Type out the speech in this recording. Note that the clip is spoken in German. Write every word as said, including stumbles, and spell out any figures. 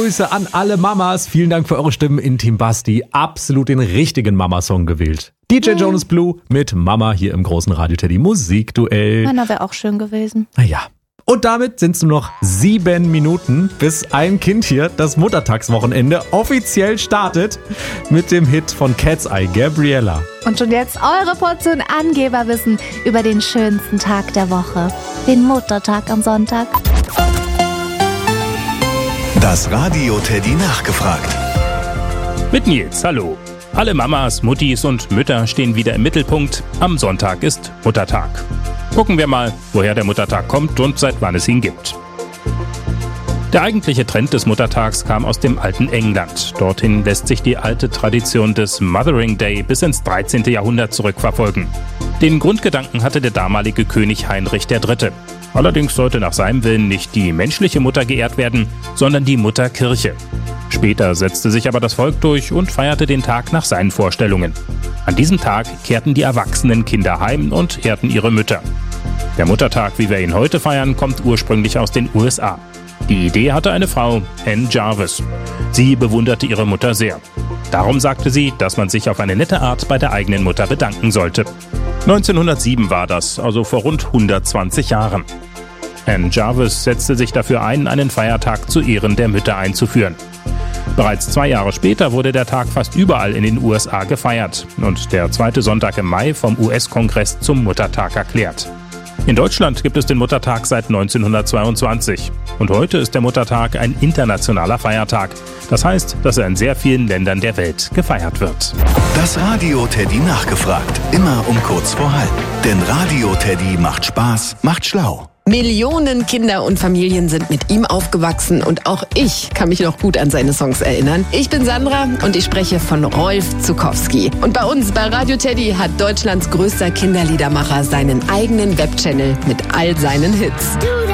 Grüße an alle Mamas. Vielen Dank für eure Stimmen in Team Basti. Absolut den richtigen Mama-Song gewählt. D J mhm. Jonas Blue mit Mama hier im großen Radio Teddy Musikduell. Meiner wäre auch schön gewesen. Naja. Und damit sind es nur noch sieben Minuten, bis ein Kind hier das Muttertagswochenende offiziell startet mit dem Hit von Cat's Eye, Gabriella. Und schon jetzt eure Portion Angeberwissen über den schönsten Tag der Woche, den Muttertag am Sonntag. Das Radio Teddy nachgefragt. Mit Nils, hallo. Alle Mamas, Muttis und Mütter stehen wieder im Mittelpunkt. Am Sonntag ist Muttertag. Gucken wir mal, woher der Muttertag kommt und seit wann es ihn gibt. Der eigentliche Trend des Muttertags kam aus dem alten England. Dorthin lässt sich die alte Tradition des Mothering Day bis ins dreizehnten Jahrhundert zurückverfolgen. Den Grundgedanken hatte der damalige König Heinrich der Dritte. Allerdings sollte nach seinem Willen nicht die menschliche Mutter geehrt werden, sondern die Mutterkirche. Später setzte sich aber das Volk durch und feierte den Tag nach seinen Vorstellungen. An diesem Tag kehrten die erwachsenen Kinder heim und ehrten ihre Mütter. Der Muttertag, wie wir ihn heute feiern, kommt ursprünglich aus den U S A. Die Idee hatte eine Frau, Ann Jarvis. Sie bewunderte ihre Mutter sehr. Darum sagte sie, dass man sich auf eine nette Art bei der eigenen Mutter bedanken sollte. neunzehnhundertsieben war das, also vor rund hundertzwanzig Jahren. Ann Jarvis setzte sich dafür ein, einen Feiertag zu Ehren der Mütter einzuführen. Bereits zwei Jahre später wurde der Tag fast überall in den U S A gefeiert und der zweite Sonntag im Mai vom U S-Kongress zum Muttertag erklärt. In Deutschland gibt es den Muttertag seit neunzehnhundertzweiundzwanzig. Und heute ist der Muttertag ein internationaler Feiertag. Das heißt, dass er in sehr vielen Ländern der Welt gefeiert wird. Das Radio Teddy nachgefragt. Immer um kurz vor halb. Denn Radio Teddy macht Spaß, macht schlau. Millionen Kinder und Familien sind mit ihm aufgewachsen und auch ich kann mich noch gut an seine Songs erinnern. Ich bin Sandra und ich spreche von Rolf Zuckowski. Und bei uns bei Radio Teddy hat Deutschlands größter Kinderliedermacher seinen eigenen Webchannel mit all seinen Hits.